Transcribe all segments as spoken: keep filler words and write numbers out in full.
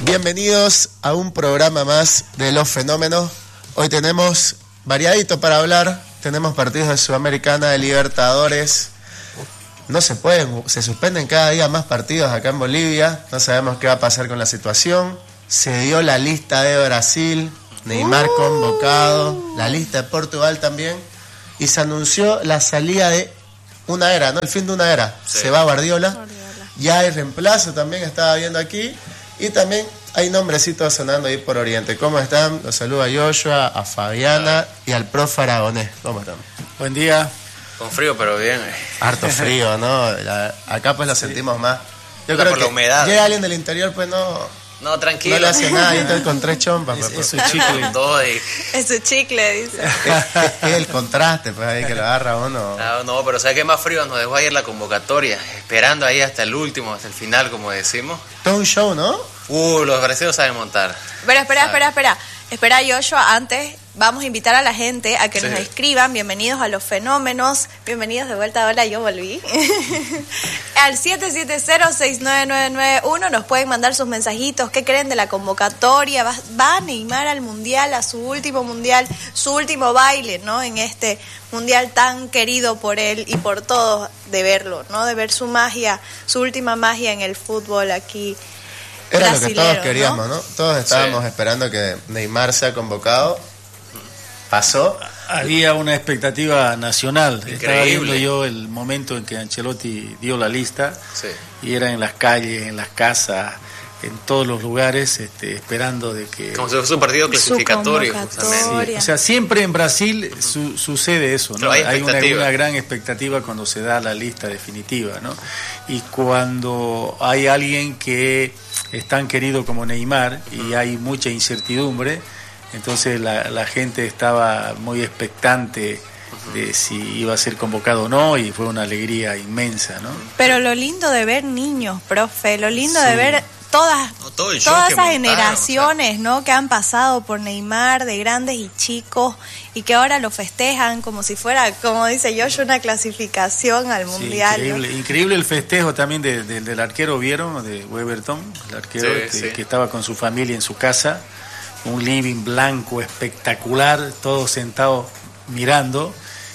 Bienvenidos a un programa más de Los Fenómenos. Hoy tenemos variadito para hablar. Tenemos partidos de Sudamericana, de Libertadores. No se pueden, se suspenden cada día más partidos acá en Bolivia. No sabemos qué va a pasar con la situación. Se dio la lista de Brasil, Neymar uh. convocado, la lista de Portugal también. Y se anunció la salida de una era, ¿no? El fin de una era. Sí. Se va Guardiola. Guardiola. Ya hay reemplazo también, estaba viendo aquí. Y también hay nombrecitos sonando ahí por Oriente. ¿Cómo están? Los saludo a Joshua, a Fabiana y al profe Aragonés. ¿Cómo están? Buen día. Con frío, pero bien. Harto frío, ¿no? La, acá pues lo sí. sentimos más. Yo la creo por que la humedad. Llega alguien del interior, pues no... No, tranquilo. No le hace nada, yo estoy con tres chompas. Es, pues, es su chicle. Es su chicle, dice. Es el contraste, pues ahí que lo agarra uno. No, no, pero ¿sabes qué más frío? Nos dejó ayer la convocatoria, esperando ahí hasta el último, hasta el final, como decimos. Todo un show, ¿no? Uh, los brasileños saben montar. Pero espera, espera, espera. Espera, Joshua, antes vamos a invitar a la gente a que sí. nos escriban. Bienvenidos a Los Fenómenos. Bienvenidos de vuelta. Hola, yo volví. Al siete siete cero, seis nueve nueve nueve uno nos pueden mandar sus mensajitos. ¿Qué creen de la convocatoria? ¿Va, va a Neymar al Mundial, a su último Mundial, su último baile, ¿no? En este Mundial tan querido por él y por todos de verlo, ¿no? De ver su magia, su última magia en el fútbol aquí. Era lo que todos queríamos, ¿no? ¿no? Todos estábamos sí. esperando que Neymar sea convocado. Pasó. Había una expectativa nacional. Increíble. Estaba viendo yo el momento en que Ancelotti dio la lista sí. y era en las calles, en las casas, en todos los lugares, este, esperando de que... Como si fuese un partido clasificatorio, justamente. Sí. O sea, siempre en Brasil su, sucede eso, ¿no? Hay, hay una, una gran expectativa cuando se da la lista definitiva, ¿no? Y cuando hay alguien que es tan querido como Neymar y hay mucha incertidumbre, entonces la, la gente estaba muy expectante de si iba a ser convocado o no, y fue una alegría inmensa, ¿no? Pero lo lindo de ver niños, profe, lo lindo sí. de ver todas, no, todo todas esas montaron, generaciones, o sea, ¿no? Que han pasado por Neymar, de grandes y chicos, y que ahora lo festejan como si fuera, como dice Joshua, una clasificación al Mundial. Sí, increíble, ¿no? Increíble el festejo también de, de, del arquero, ¿vieron? De Weberton, el arquero sí, este, sí. que estaba con su familia en su casa, un living blanco espectacular, todos sentados mirando,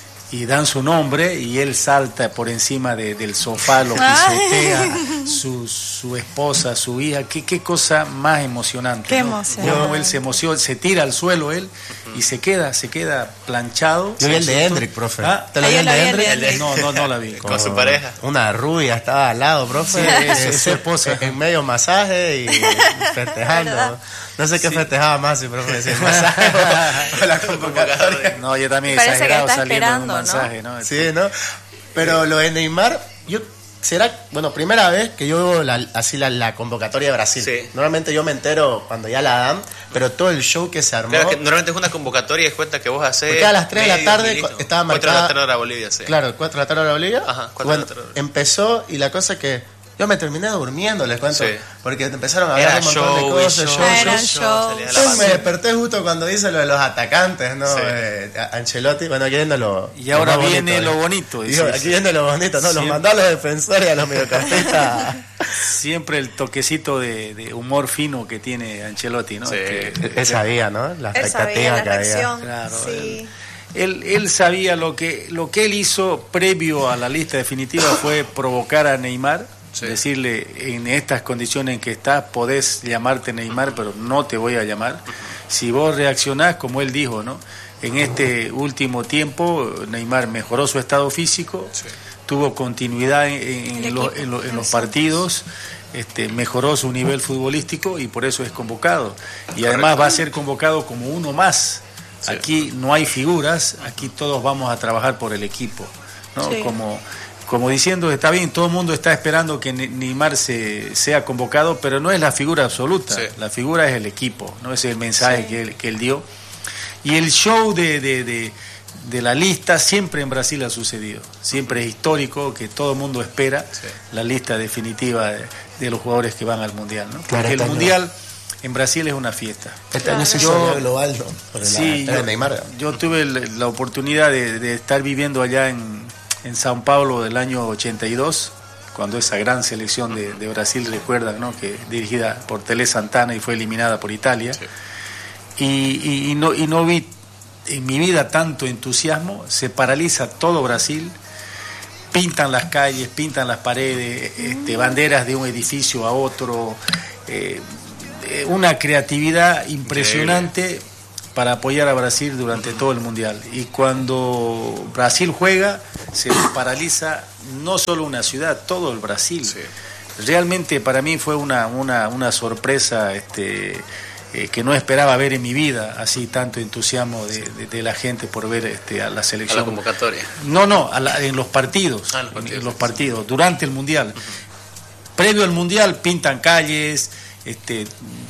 y dan su nombre y él salta por encima de, del sofá, lo pisotea, su, su esposa, su hija. Qué, qué cosa más emocionante. Qué ¿no? emocionante. Como él se emociona, se tira al suelo él y se queda, se queda planchado. Yo vi el de Hendrik, profe. ¿Ah? ¿Te lo vi el de Hendrik? El de... No, no, no la vi. Con su pareja. Una rubia estaba al lado, profe. Sí, eso, es su esposa. En medio masaje y festejando. No sé qué sí. festejaba más, si profe, si el masaje o la convocatoria. No, yo también parece exagerado que está saliendo en un ¿no? mensaje, ¿no? Sí, ¿no? Pero lo de Neymar, yo será, bueno, primera vez que yo veo la, así la, la convocatoria de Brasil. Sí. Normalmente yo me entero cuando ya la dan, pero todo el show que se armó. Claro, que normalmente es una convocatoria y es cuenta que vos hacés. Porque a las tres de la tarde estaba marcada. cuatro de la tarde hora Bolivia, sí. Claro, cuatro de la tarde hora Bolivia. Ajá, cuatro bueno, de la tarde. Empezó y la cosa que. Yo me terminé durmiendo, les cuento, sí. porque empezaron a hablar Era un montón show, de cosas, show, show, show. show. Yo me desperté justo cuando dice lo de los atacantes, ¿no? Sí. Eh, Ancelotti, bueno, aquí viene lo Y ahora lo viene bonito, lo ¿eh? bonito. Dijo, aquí viene lo bonito, ¿no? Los mandó a los defensores y a los mediocampistas. Siempre el toquecito de, de humor fino que tiene Ancelotti, ¿no? Sí. Que, Él sabía, ¿no? La expectativa que había. Claro, sí. él, él, él sabía lo que, lo que él hizo previo a la lista definitiva fue provocar a Neymar. Sí. Decirle, en estas condiciones en que estás, podés llamarte Neymar, pero no te voy a llamar. Si vos reaccionás, como él dijo, ¿no? En este último tiempo, Neymar mejoró su estado físico, sí. tuvo continuidad en, en, en, lo, en, lo, en los partidos, este, mejoró su nivel futbolístico y por eso es convocado. Y además va a ser convocado como uno más. Sí. Aquí no hay figuras, aquí todos vamos a trabajar por el equipo, ¿no? Sí. Como... Como diciendo, está bien, todo el mundo está esperando que Neymar se, sea convocado, pero no es la figura absoluta, sí. la figura es el equipo, no es el mensaje sí. que, él, que él dio. Y el show de, de, de, de la lista siempre en Brasil ha sucedido, siempre es histórico, que todo el mundo espera sí. la lista definitiva de, de los jugadores que van al Mundial, ¿no? Porque claro, el Mundial en Brasil es una fiesta. Este año es yo, global, ¿no? Por sí, la, yo, Neymar. Yo tuve la oportunidad de, de estar viviendo allá en... en Sao Paulo del año ochenta y dos, cuando esa gran selección de, de Brasil, recuerdan, ¿no? Que dirigida por Tele Santana y fue eliminada por Italia. Sí. Y, y, y, no, y no vi en mi vida tanto entusiasmo. Se paraliza todo Brasil, pintan las calles, pintan las paredes, este, banderas de un edificio a otro, eh, una creatividad impresionante. Increíble. Para apoyar a Brasil durante todo el Mundial. Y cuando Brasil juega, se paraliza no solo una ciudad, todo el Brasil. Sí. Realmente para mí fue una, una, una sorpresa este, eh, que no esperaba ver en mi vida, así tanto entusiasmo de, de, de la gente por ver este, a la selección. A la convocatoria. No, no, a la, en los partidos, ah, los partidos. En, en los partidos, durante el Mundial. Uh-huh. Previo al Mundial pintan calles, este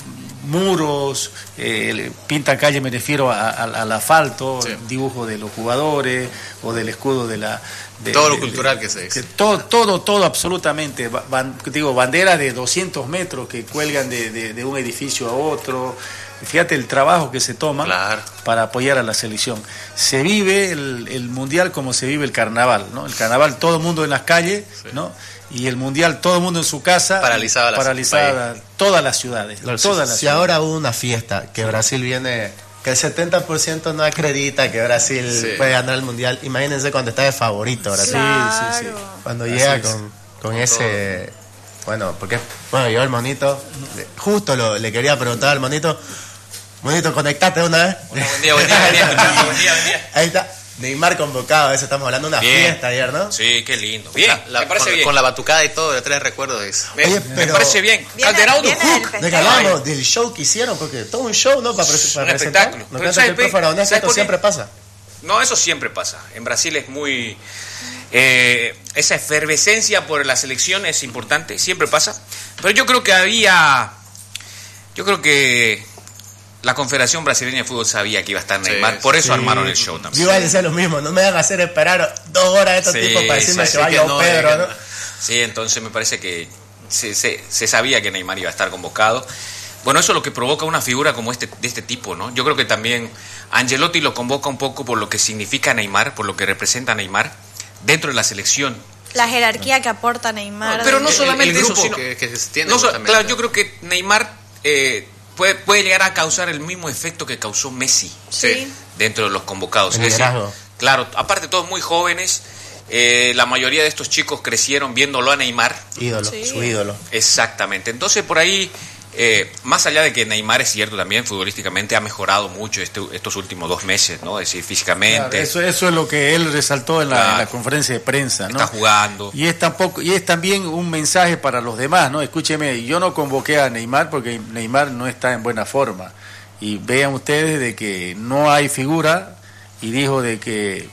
muros, eh, pintan calle, me refiero a, a, al asfalto, sí. Dibujo de los jugadores o del escudo de la... De, todo lo de, cultural de, que se dice. Todo, todo, todo absolutamente. Ban, digo, banderas de doscientos metros que cuelgan de, de, de un edificio a otro. Fíjate el trabajo que se toma claro. para apoyar a la selección. Se vive el, el Mundial como se vive el Carnaval, ¿no? El Carnaval, todo el mundo en las calles, sí. ¿no? Y el Mundial, todo el mundo en su casa, paralizada, paralizada todas las ciudades. Claro, todas si las si ciudades. Ahora hubo una fiesta que Brasil viene, que el setenta por ciento no acredita que Brasil sí. puede ganar el Mundial. Imagínense cuando está de favorito Brasil. Claro. Sí, sí, sí. Cuando Así llega es. con, con ese... Bueno, porque bueno, llegó el monito. Justo lo, le quería preguntar al monito. Monito, conectate de una vez. Bueno, buen día, buen día, buen día, buen día, buen día. Ahí está. Neymar convocado, a eso estamos hablando de una bien. fiesta ayer, ¿no? Sí, qué lindo. Bien, la, la, me parece con, bien. Con la batucada y todo, yo traes recuerdos de eso. Me, Oye, me parece bien. Viene, Calderón viene Hook. De que hablamos del show que hicieron, porque todo un show, ¿no? Para, para un presentar. espectáculo. ¿No Pero que el profe Aragonés, ¿sabes esto por qué? siempre pasa? No, eso siempre pasa. En Brasil es muy... Eh, esa efervescencia por la selección es importante, siempre pasa. Pero yo creo que había... Yo creo que la Confederación Brasileña de Fútbol sabía que iba a estar Neymar, sí, por eso sí. armaron el show también. Yo iba a decir lo mismo, no me hagan hacer esperar dos horas a estos sí, tipos para decirme sí, que vaya no, Pedro, ¿no? Sí, entonces me parece que se, se, se sabía que Neymar iba a estar convocado. Bueno, eso es lo que provoca una figura como este de este tipo, ¿no? Yo creo que también Ancelotti lo convoca un poco por lo que significa Neymar, por lo que representa Neymar dentro de la selección. La jerarquía que aporta Neymar. No, pero no solamente el, el eso, grupo sino que, que se tiene no, claro, yo creo que Neymar eh, puede, puede llegar a causar el mismo efecto que causó Messi sí. dentro de los convocados. El es decir, liderazgo. claro, aparte todos muy jóvenes, eh, la mayoría de estos chicos crecieron viéndolo a Neymar. Ídolo, sí. su ídolo. Exactamente. Entonces por ahí, eh, más allá de que Neymar es cierto también futbolísticamente ha mejorado mucho este, estos últimos dos meses, ¿no? Es decir, físicamente. Claro, eso, eso es lo que él resaltó en la, Claro. en la conferencia de prensa, ¿no? Está jugando. Y es tampoco, y es también un mensaje para los demás, ¿no? Escúcheme, yo no convoqué a Neymar porque Neymar no está en buena forma. Y vean ustedes de que no hay figura, y dijo de que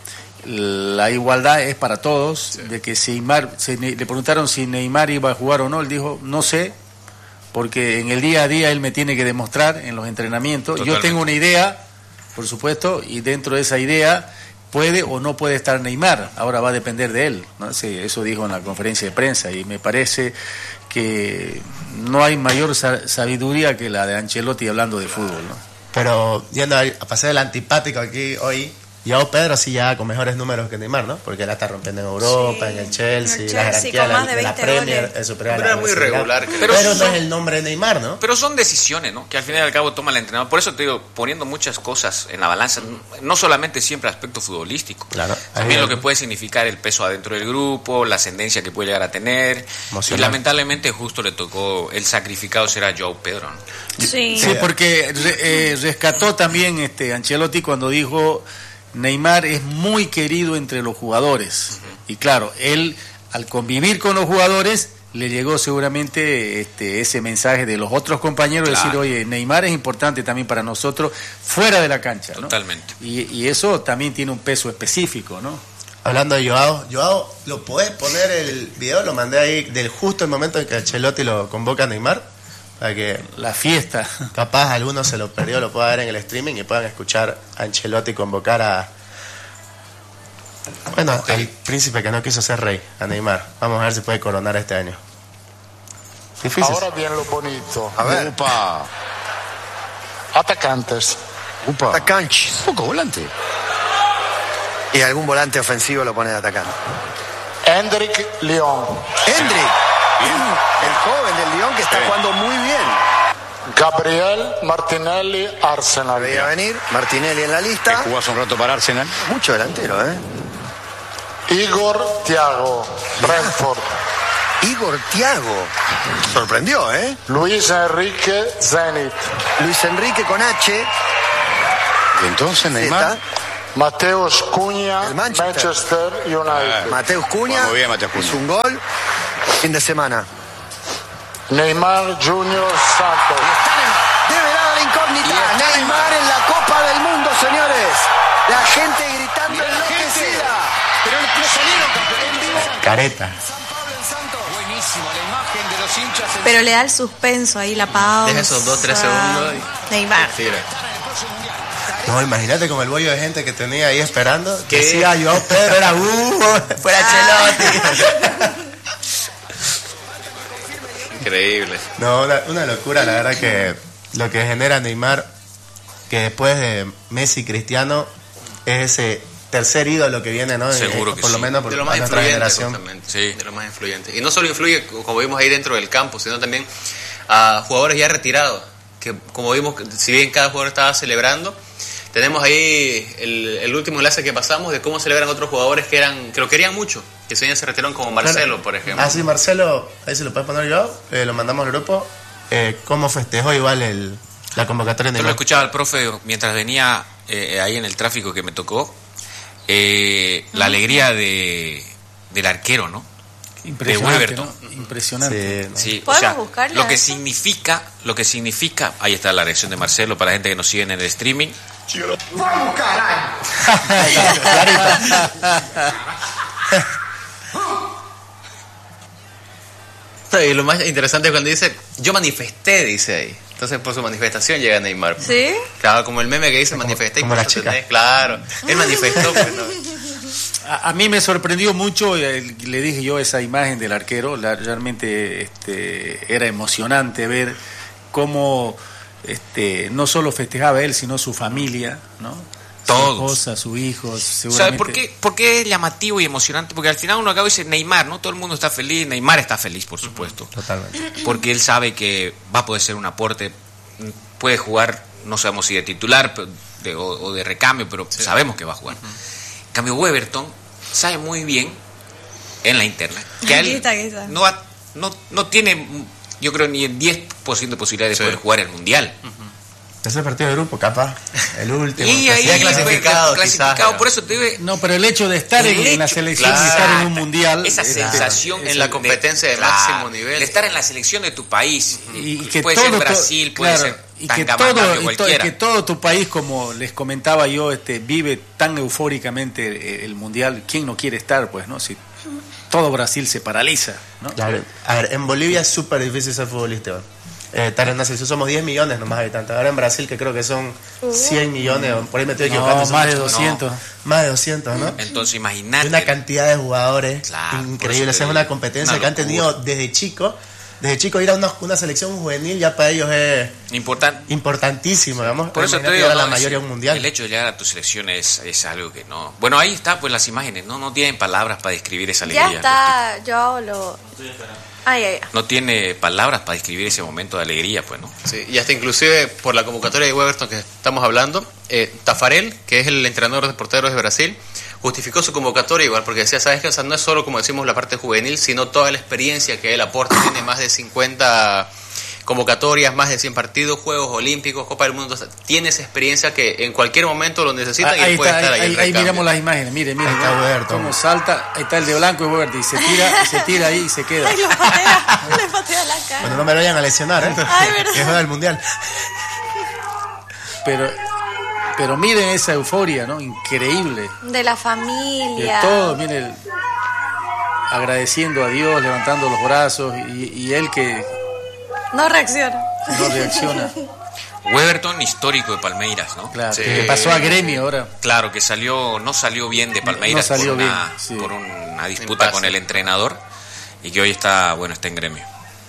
la igualdad es para todos, sí. de que si Neymar, se, le preguntaron si Neymar iba a jugar o no, él dijo, no sé, porque en el día a día él me tiene que demostrar en los entrenamientos. Totalmente. Yo tengo una idea, por supuesto, y dentro de esa idea puede o no puede estar Neymar. Ahora va a depender de él, ¿no? Sí, eso dijo en la conferencia de prensa, y me parece que no hay mayor sabiduría que la de Ancelotti hablando de fútbol, ¿no? Pero yendo a, a pasar el antipático aquí hoy, Joao Pedro sí ya con mejores números que Neymar, ¿no? Porque él está rompiendo en Europa, sí. en el Chelsea, en el la Chelsea, jerarquía con más de, de de la Premier, es superior a la Pero era muy regular. Pero, Pero pero no son- es el nombre de Neymar, ¿no? Pero son decisiones, ¿no? Que al final y al cabo toma el entrenador. Por eso te digo, poniendo muchas cosas en la balanza, no solamente siempre aspecto futbolístico, Claro. también Ahí- lo que puede significar el peso adentro del grupo, la ascendencia que puede llegar a tener. Emocional. Y lamentablemente justo le tocó, el sacrificado será Joao Pedro, ¿no? Sí. Sí, porque re- eh, rescató también este Ancelotti cuando dijo Neymar es muy querido entre los jugadores. Uh-huh. Y claro, él al convivir con los jugadores le llegó seguramente este ese mensaje de los otros compañeros, Claro. decir, oye, Neymar es importante también para nosotros fuera de la cancha, ¿no? Totalmente. Y, y eso también tiene un peso específico, ¿no? Hablando de Joao, Joao, ¿lo podés poner el video? Lo mandé ahí del justo el momento en que Ancelotti lo convoca a Neymar, para que La fiesta. capaz alguno se lo perdió, lo pueda ver en el streaming y puedan escuchar a Ancelotti convocar a... Bueno, Ok. al príncipe que no quiso ser rey, a Neymar. Vamos a ver si puede coronar este año. Difícil. Ahora viene lo bonito. A ver. Upa. Atacantes. Upa. Atacantes. Poco volante. Y algún volante ofensivo lo pone de atacante. Hendrik León. Hendrik, el joven del Lyon que está jugando muy bien. Gabriel Martinelli, Arsenal. Veía venir, Martinelli en la lista. Jugó hace un rato para Arsenal. Mucho delantero, ¿eh? Igor Thiago, Brentford. Igor Thiago. Sorprendió, ¿eh? Luis Enrique, Zenit. Luis Enrique con H. Y entonces Neymar. Z. Mateus Cunha, El Manchester. Manchester United. Mateus Cunha. Muy bien, Mateus Cunha. Es un gol. Fin de semana. Neymar Junior Santos. Develada la incógnita. Neymar en la Copa del Mundo, señores. La gente gritando enloquecida. Pero no salieron campeones. Careta. Buenísimo, la imagen de los hinchas. en- Pero le da el suspenso ahí, la pausa. Deja esos dos, tres segundos y Neymar. tira. No, imagínate con el bollo de gente que tenía ahí esperando. ¿Qué? Que decía Joao Pedro, era uh, fuera Ancelotti. Increíble. No, una, una locura, la verdad que lo que genera Neymar, que después de Messi y Cristiano, es ese tercer ídolo que viene, ¿no? Seguro Eh, que por lo sí. menos por De lo a más nuestra influyente, generación. justamente. Sí. De lo más influyente. Y no solo influye, como vimos ahí dentro del campo, sino también a jugadores ya retirados. Que como vimos, si bien cada jugador estaba celebrando, tenemos ahí el, el último enlace que pasamos de cómo celebran otros jugadores que eran que lo querían mucho, que se se retiraron, como Marcelo, por ejemplo. Ah, sí, Marcelo, ahí se lo puedes poner yo, eh, lo mandamos al grupo. Eh, ¿Cómo festejó igual el, la convocatoria de Yo lo Neymar? escuchaba al profe mientras venía eh, ahí en el tráfico que me tocó. Eh, la alegría de, del arquero, ¿no? Impresionante, Weberton. ¿no? Impresionante. Sí, no. Sí, o ¿Podemos sea, buscarle lo a que eso? significa, lo que significa, ahí está la reacción de Marcelo para la gente que nos sigue en el streaming. Y lo más interesante es cuando dice, yo manifesté, dice ahí. Entonces por su manifestación llega Neymar. ¿Sí? Claro, como el meme que dice, manifesté. y como por la eso chica. tenés- Claro, él manifestó. Pues, no. A, a mí me sorprendió mucho, eh, le dije yo, esa imagen del arquero. La- realmente este, era emocionante ver cómo este, no solo festejaba él, sino su familia, ¿no? Todos. Su esposa, sus hijos. ¿Sabes Seguramente. por qué? Porque es llamativo y emocionante, porque al final uno acaba y dice Neymar, ¿no? Todo el mundo está feliz, Neymar está feliz, por supuesto. Totalmente. Porque él sabe que va a poder ser un aporte, puede jugar, no sabemos si de titular pero de- o, o de recambio, pero sabemos que va a jugar. En cambio, Weberton sabe muy bien en la interna que Aquí él está, aquí está. no, ha- no, no tiene, yo creo, ni el diez por ciento de posibilidad de Sí. poder jugar el Mundial. Ese partido de grupo, capaz. El último. Y que ahí, hacía Ya clasificado, pues, quizás, clasificado, ya. por eso te digo, No, pero el hecho de estar en, el en la hecho- selección y claro, estar en un mundial. esa este, sensación en la de- competencia de claro, máximo nivel. de estar en la selección de tu país, y, y que puede todo ser tu- Brasil, puede claro, ser y que Tangamandapio, todo, y to- cualquiera. que todo tu país, como les comentaba yo, este vive tan eufóricamente el, el mundial. ¿Quién no quiere estar, pues, no? Si todo Brasil se paraliza, ¿no? Claro. A ver, en Bolivia es súper difícil ser futbolista. ¿no? Eh, estar en una selección somos diez millones nomás habitantes. Ahora en Brasil, que creo que son cien millones, o por ahí me estoy equivocando. No, son más de muchos. doscientos. Más de doscientos, ¿no? Entonces Hay imagínate. una cantidad de jugadores Claro, por increíbles. eso te Es una digo, competencia una que han locura. tenido desde chico. Desde chico ir a una, una selección juvenil ya para ellos es Importante. importantísimo, digamos. Por eso te Imagínate digo, llegar a la ¿no? mayoría Es- de un mundial. el hecho de llegar a tu selección es, es algo que no. Bueno, ahí está, pues las imágenes, no, no tienen palabras para describir esa alegría. Ya está, yo lo... Ay, ay, ay. No tiene palabras para describir ese momento de alegría, pues, ¿no? Sí, y hasta inclusive por la convocatoria de Weberton que estamos hablando, eh, Tafarel, que es el entrenador de porteros de Brasil, justificó su convocatoria igual, porque decía, sabes que o sea, no es solo, como decimos, la parte juvenil, sino toda la experiencia que él aporta. Tiene más de cincuenta convocatorias, más de cien partidos, Juegos Olímpicos, Copa del Mundo. O sea, tiene esa experiencia que en cualquier momento lo necesita y Ah, ahí él puede está, estar ahí, ahí. ahí- en ahí recambio. miramos las imágenes, mire, mire, Ahí está mire Weberton. cómo salta, ahí está el de blanco y Weberton, y se tira, se tira ahí y se queda. Ay, lo patea, le patea la cara. Bueno, no me lo vayan a lesionar, ¿eh? Ay, verdad. Que juega el mundial. Pero, pero miren esa euforia, ¿no? Increíble. De la De familia. todo, miren, agradeciendo a Dios, levantando los brazos y, y él que No reacciona. no reacciona. Weberton, histórico de Palmeiras, ¿no? Claro, Sí. que pasó a Gremio ahora. Claro, que salió, no salió bien de Palmeiras No salió por, una, bien, sí. por una disputa Impasse. con el entrenador y que hoy está, bueno, está en Gremio.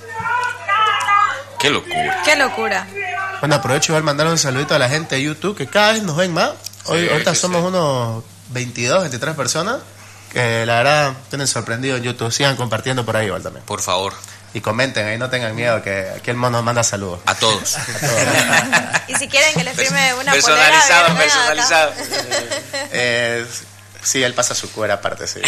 Qué locura. Qué locura. Bueno, aprovecho igual mandar un saludito a la gente de YouTube, que cada vez nos ven más. Hoy, Sí, ahorita sí, somos sí. unos veintidós, veintitrés personas. Que la verdad, tienen sorprendido en YouTube. Sigan compartiendo por ahí igual también. Por favor. Y comenten ahí, no tengan miedo, que aquí el mono manda saludos. A todos. A todos. Y si quieren que les firme una personalizado, polera, personalizado. eh, sí, él pasa su cuera aparte, sí.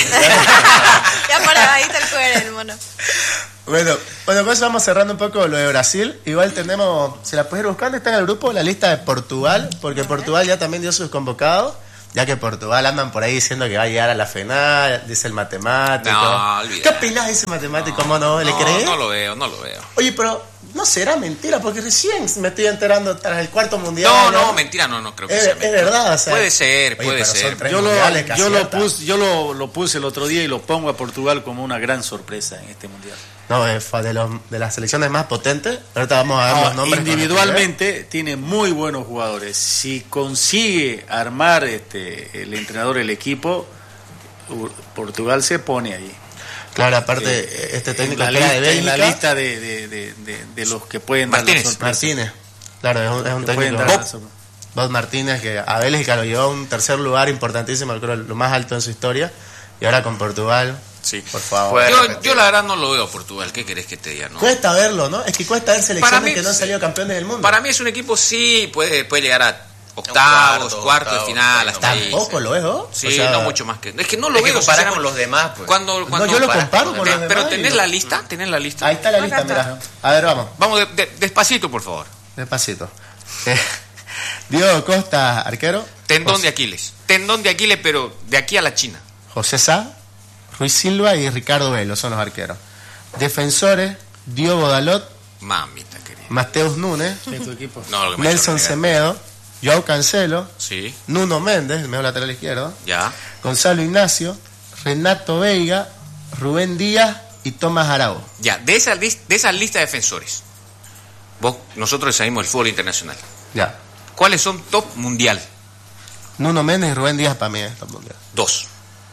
Ya por ahí está el cuero el mono. Bueno, bueno, pues vamos cerrando un poco lo de Brasil. Igual tenemos, si la puedes ir buscando, está en el grupo la lista de Portugal, porque Portugal ya también dio sus convocados, ya que Portugal andan por ahí diciendo que va a llegar a la final, dice el matemático. No, olvídate. ¿Qué opinás de ese matemático, No, mono? ¿Le no, crees? No lo veo, no lo veo. Oye, pero no será mentira, porque recién me estoy enterando tras el cuarto mundial. No, no, mentira, no, no creo que Es, sea es mentira. verdad, o sea. Puede ser, Oye, puede pero son ser. tres Yo lo, mundiales que yo, lo, acierta. puse, yo lo, lo puse el otro día y lo pongo a Portugal como una gran sorpresa en este mundial. No, es de, los, de las selecciones más potentes. Ahorita vamos a ver No, los nombres. individualmente tiene muy buenos jugadores. Si consigue armar este el entrenador el equipo, U- Portugal se pone ahí. Claro, aparte, Eh, este en técnico la que era de lista, en la Bélgica, lista de, de, de, de, de los que pueden Martínez, dar la sorpresa. Martínez. Claro, es un, es un Que pueden técnico. dar la Bob, sorpresa. Bob Martínez, que a Bélgica lo llevó a un tercer lugar importantísimo, creo lo más alto en su historia. Y ahora con Portugal, Sí. por favor. Puede Yo, repetir. yo la verdad no lo veo a Portugal. ¿Qué querés que te diga? No. Cuesta verlo, ¿no? Es que cuesta ver selecciones Para mí, que no han salido campeones del mundo. Para mí es un equipo, sí, puede, puede llegar a octavos, cuarto, cuartos de octavos, final, no, hasta ahí. Tampoco sí. lo es, ¿no? Sí, O sea, no mucho más que. Es que no lo Es que veo. comparás con sinceramente. los demás, pues. Cuando, cuando yo lo comparás comparo con Pe- los demás Pero y tenés lo- la lista, tenés la lista. Ahí está la lista, Acá está. mira. A ver, vamos, Vamos de- de- despacito, por favor. despacito. Eh, Diego Costa, arquero. Tendón José, de Aquiles. Tendón de Aquiles, pero de aquí a la China. José Sá, Ruiz Silva y Ricardo Velo son los arqueros. Defensores, Diogo Dalot, Mamita querida. Mateus Núñez, En tu equipo. No, lo que me ha hecho Nelson renegar. Semedo, Joao Cancelo, Sí, Nuno Méndez, el medio lateral izquierdo, ya. Gonzalo Ignacio, Renato Veiga, Rubén Díaz y Tomás Araujo. Ya, de esa, lis- de esa lista de defensores, vos, nosotros salimos del fútbol internacional. Ya. ¿Cuáles son top mundial? Nuno Méndez y Rubén Díaz para mí es top mundial. Dos.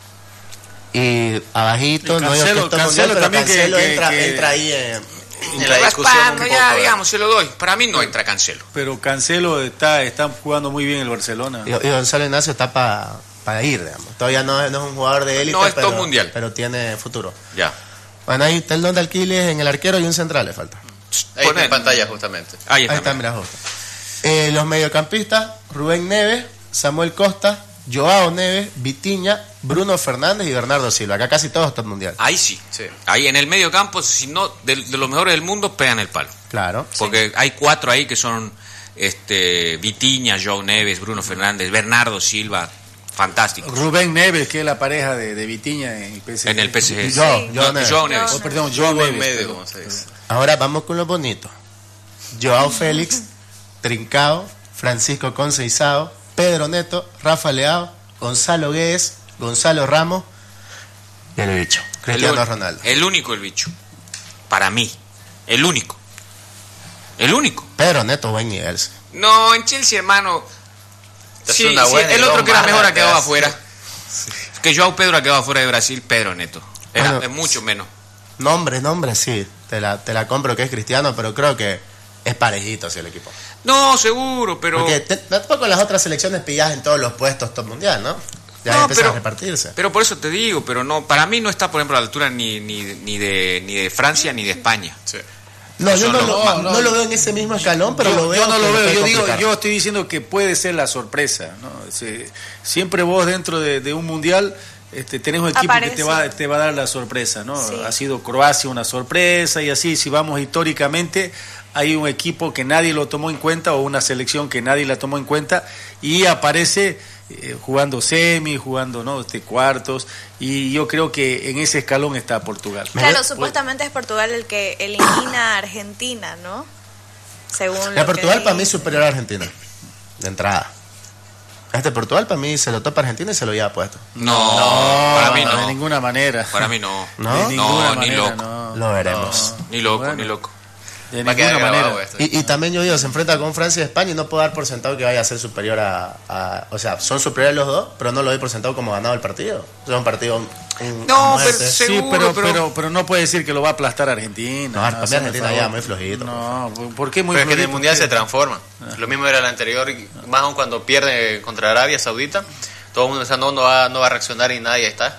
Y abajito, Y no digo que Cancelo- es top Cancelo mundial, pero también que- Cancelo que- entra, que- entra ahí en... En la discusión Raspando, un ya, poco, digamos, se lo doy. Para mí no entra Cancelo. Pero Cancelo está, está jugando muy bien el Barcelona. Y, y Gonzalo Ignacio está para ir, digamos. Todavía no, es- no es un jugador de élite, No es top pero, mundial. pero tiene futuro. Ya. Bueno, ahí está el don de Alquiles en el arquero y un central le falta. Ahí está en pantalla, justamente. Ahí Ahí está. está, mira, justo. Eh, los mediocampistas, Rubén Neves, Samuel Costa, Joao Neves, Vitiña, Bruno Fernández y Bernardo Silva. Acá casi todos top mundial. Ahí sí. Sí. Ahí en el medio campo, si no, de, de los mejores del mundo, pegan el palo. Claro. Porque hay cuatro ahí que son este Vitiña, Joao Neves, Bruno Fernández, Bernardo Silva, fantástico. Rubén Neves, que es la pareja de, de Vitiña en el P S G. En el P S G. Yo, Sí. yo No, Neves. Joao Neves. Oh, perdón, Joao Buen Neves. medio, pero- como se dice. Ahora vamos con lo bonito. Joao Félix, Trincao, Francisco Conceizao, Pedro Neto, Rafa Leao, Gonzalo Guedes, Gonzalo Ramos y el bicho, Cristiano el, Ronaldo. El único el bicho. Para mí. El único. El único. Pedro Neto, buen nivel. sí. No, en Chelsea, hermano. Es Sí, una sí, buena y el otro dos que era más mejor ha te quedado hace. afuera. Que Joao Pedro ha quedado afuera de Brasil, Pedro Neto. Era Bueno, es mucho menos. Nombre, nombre, sí. Te la, te la compro que es Cristiano, pero creo que es parejito así el equipo. No, seguro, pero. Porque te- tampoco las otras selecciones pillas en todos los puestos top mundial, ¿no? Ya No, empiezan pero- a repartirse. Pero por eso te digo, pero no, para mí no está, por ejemplo, a la altura ni, ni, ni de ni de Francia ni de España. Sí. No, yo Eso no, no, lo, no, no no. lo veo en ese mismo escalón, pero yo, lo veo. yo no que lo veo, puede yo digo, complicar. yo estoy diciendo que puede ser la sorpresa, ¿no? Se- siempre vos dentro de, de un mundial este, tenés un equipo Aparece. que te va, te va a dar la sorpresa, ¿no? Sí. Ha sido Croacia una sorpresa y así, si vamos históricamente, hay un equipo que nadie lo tomó en cuenta o una selección que nadie la tomó en cuenta y aparece eh, jugando semi, jugando no este cuartos y yo creo que en ese escalón está Portugal. Claro, supuestamente es Portugal el que elimina a Argentina, ¿no? Según La lo Portugal que para mí vi. es superior a Argentina. De entrada. Este Portugal para mí se lo topa Argentina y se lo lleva puesto. No, para mí de no. ninguna manera. Para mí no. ¿No? De No, ninguna ni manera, loco. no. Lo veremos. No. Ni loco, Bueno, ni loco. De Va a quedar ninguna grabado manera. esto. Y, y también yo digo, se enfrenta con Francia y España y no puedo dar por sentado que vaya a ser superior a, a- O sea, son superiores los dos, pero no lo doy por sentado como ganado el partido. O sea, un partido... un- No, un pero muerte. se- Sí, Seguro, pero, pero- pero, pero no puede decir que lo va a aplastar a Argentina. No, para mí hazme el Argentina favor. ya muy flojito. No, ¿por qué muy Pero es que en el flojito? Mundial ¿Qué? se transforma. Lo mismo era el anterior, y más aún cuando pierde contra Arabia Saudita. Todo el mundo pensando, no, no va, no va a reaccionar y nadie está.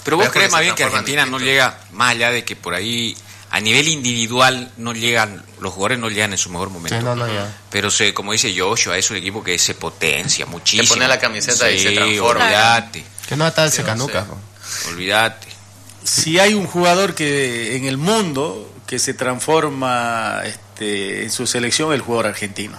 Pero vos Pero crees porque más se bien que transforman Argentina no distintos. llega, más allá de que por ahí a nivel individual no llegan, los jugadores no llegan en su mejor momento. Sí, no, no, ya. Pero se, como dice Joshua, es un equipo que se potencia muchísimo. Se pone la camiseta y Sí, se transforma. Olvídate, Que no está el Sí, secanuca. no sé. ¿no? olvídate. Si hay un jugador que en el mundo que se transforma este, en su selección, el jugador argentino.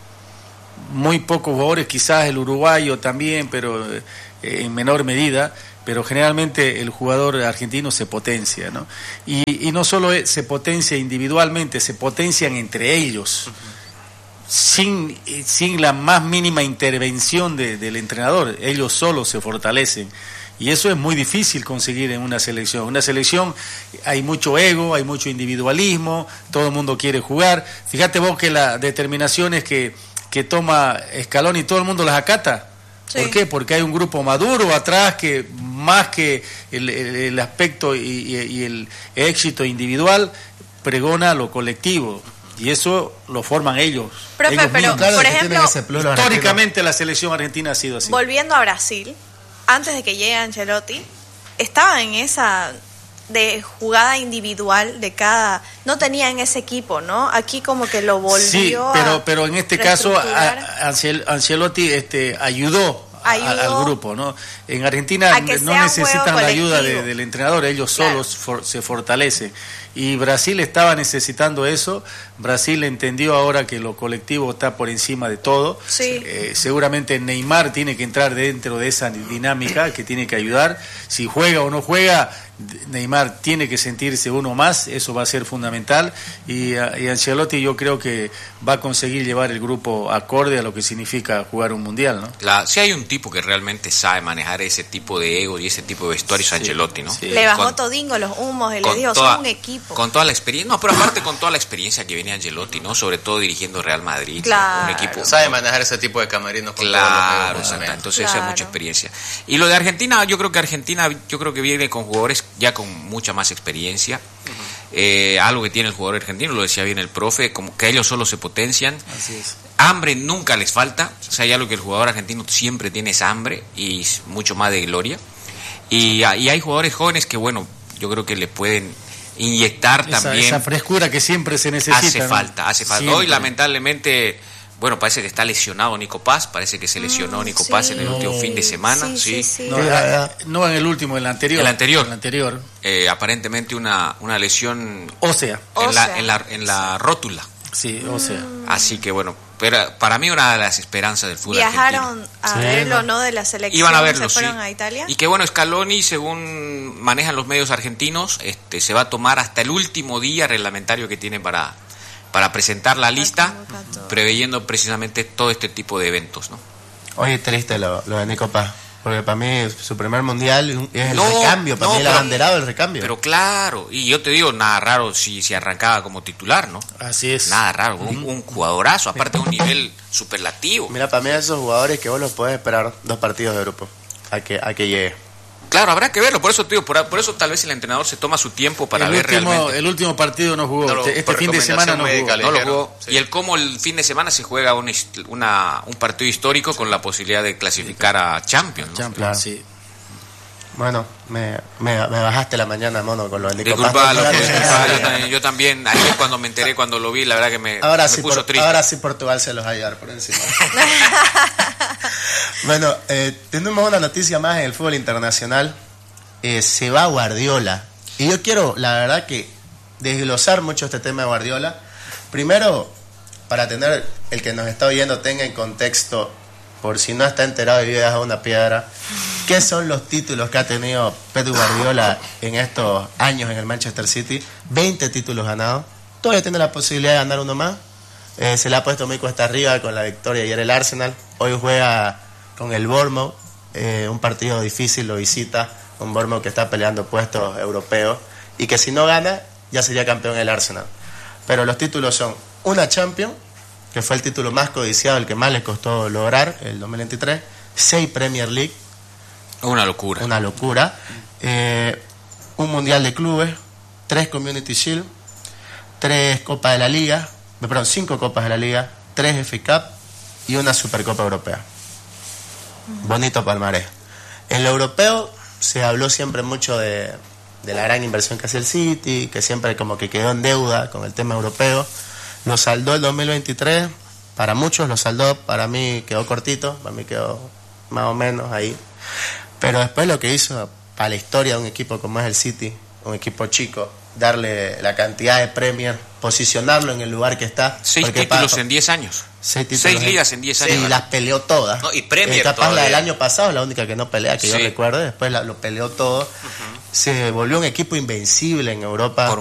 Muy pocos jugadores, quizás el uruguayo también, pero eh, en menor medida, pero generalmente el jugador argentino se potencia, ¿no? Y, y no solo es- se potencia individualmente, se potencian entre ellos, sin, sin la más mínima intervención de- del entrenador, ellos solos se fortalecen. Y eso es muy difícil conseguir en una selección. En una selección hay mucho ego, hay mucho individualismo, todo el mundo quiere jugar. Fíjate vos que las determinaciones que, que toma Scaloni, todo el mundo las acata. Sí. ¿Por qué? Porque hay un grupo maduro atrás que más que el, el- el aspecto y, y- y el éxito individual, pregona lo colectivo. Y eso lo forman ellos. Profe, ellos pero, mismos. Claro, por que tienen ejemplo, ese plus los argentinos. Históricamente la selección argentina ha sido así. volviendo a Brasil, antes de que llegue Ancelotti, estaba en esa de jugada individual de cada... No tenía en ese equipo, ¿no? Aquí como que lo volvió Sí, a pero, pero en este caso a- reestructurar. a- Ancel- Ancelotti este, ayudó, a- Ayudó al grupo, ¿no? En Argentina a que no sea un necesitan juego la ayuda de- colectivo. del entrenador, ellos Claro. solos for- se fortalecen. Y Brasil estaba necesitando eso. Brasil entendió ahora que lo colectivo está por encima de todo. Sí. Eh, seguramente Neymar tiene que entrar dentro de esa dinámica, que tiene que ayudar. Si juega o no juega, Neymar tiene que sentirse uno más, eso va a ser fundamental. Y, a- y Ancelotti yo creo que va a conseguir llevar el grupo acorde a lo que significa jugar un mundial, ¿no? La, si hay un tipo que realmente sabe manejar ese tipo de ego y ese tipo de vestuario es Sí, Ancelotti, ¿no? sí. Le bajó Con- todingo los humos y le con dijo, toda- son un equipo. Con toda la experiencia, no, pero aparte con toda la experiencia que viene Ancelotti, ¿no? Sobre todo dirigiendo Real Madrid, Claro. un equipo. Sabe manejar ese tipo de camarinos con todos los Claro, medios exacto. momentos. Entonces eso es Claro. mucha experiencia. Y lo de Argentina, yo creo que Argentina, yo creo que viene con jugadores ya con mucha más experiencia. Eh, algo que tiene el jugador argentino, lo decía bien el profe, como que ellos solo se potencian. Así es. Hambre nunca les falta, o sea, ya lo que el jugador argentino siempre tiene es hambre y es mucho más de gloria. Y, y hay jugadores jóvenes que, bueno, yo creo que le pueden inyectar Esa, también. esa frescura que siempre se necesita. Hace ¿no? falta, hace falta. Siempre. Hoy lamentablemente, bueno, parece que está lesionado Nico Paz, parece que se lesionó Mm, Nico sí. Paz en el último No. fin de semana, Sí, sí. sí, sí. No, Sí, la verdad. no en el último, en el anterior. El anterior. El anterior. Eh, aparentemente una, una lesión O sea, en O la, sea. en la, en la rótula. sí, o sea. Así que bueno, pero para mí una de las esperanzas del fútbol Viajaron argentino. a Sí, verlo, no. ¿no? De la selección. Iban a verlo, se fueron sí. a Italia. Y que bueno, Scaloni, según manejan los medios argentinos, este, se va a tomar hasta el último día reglamentario que tiene para, para presentar la lista, convocatoria. preveyendo precisamente todo este tipo de eventos, ¿no? Oye, triste lo, lo de Nico Paz. Porque para mí su primer mundial es el No, recambio. Para no, mí el pero- abanderado del recambio. Pero claro, y yo te digo, nada raro si, si arrancaba como titular, ¿no? Así es. Nada raro, un, un jugadorazo, aparte de un nivel superlativo. Mira, para mí esos jugadores que vos los podés esperar dos partidos de grupo. A que, a que llegue. Claro, habrá que verlo, por eso te digo, por, por eso tal vez el entrenador se toma su tiempo para el, ver último, realmente. el último partido no jugó. No lo- este por fin de semana no recomendación jugó. médica, No lo ligero, jugó. sí. Y el cómo el fin de semana se juega un, hist- una, un partido histórico con la posibilidad de clasificar a Champions, ¿no? Champions, Claro. sí. Bueno, me, me, me bajaste la mañana, mono, con lo de Nico Disculpa, Paz. lo que- Claro. disculpa, yo, también, yo también, ayer cuando me enteré, cuando lo vi, la verdad que me, Ahora me sí, puso por- triste. ahora sí Portugal se los va a llevar por encima. Bueno, eh, tenemos una noticia más en el fútbol internacional. Eh, se va Guardiola. Y yo quiero, la verdad, que desglosar mucho este tema de Guardiola. Primero, para tener el que nos está oyendo tenga en contexto, por si no está enterado y vive bajo una piedra, ¿qué son los títulos que ha tenido Pep Guardiola en estos años en el Manchester City? veinte títulos ganados. Todavía tiene la posibilidad de ganar uno más. Eh, se le ha puesto muy cuesta arriba con la victoria ayer el Arsenal. Hoy juega con el Bournemouth, eh, un partido difícil, lo visita, un Bournemouth que está peleando puestos europeos y que si no gana ya sería campeón el Arsenal. Pero los títulos son una Champions, que fue el título más codiciado, el que más les costó lograr, el dos mil veintitrés, seis Premier League, Una locura. una locura, eh, un Mundial de Clubes, tres Community Shield, tres Copas de la Liga, perdón, cinco Copas de la Liga, tres F A Cup y una Supercopa Europea. Bonito palmarés. En lo europeo se habló siempre mucho de, de la gran inversión que hace el City, que siempre como que quedó en deuda con el tema europeo. Lo saldó el dos mil veintitrés, para muchos lo saldó, para mí quedó cortito, para mí quedó más o menos ahí. Pero después lo que hizo para la historia de un equipo como es el City, un equipo chico, darle la cantidad de Premier, posicionarlo en el lugar que está. Seis títulos en diez años. Seis, Seis ligas en diez años. Sí, y las peleó todas. No, y Premier eh, capaz todavía. la del año pasado, la única que no pelea, que Sí. yo recuerde, después la, lo peleó todo. Uh-huh. Se volvió un equipo invencible en Europa. Por